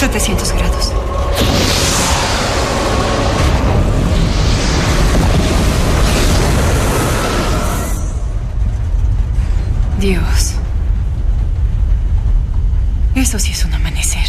700 grados. Dios. Eso sí es un amanecer.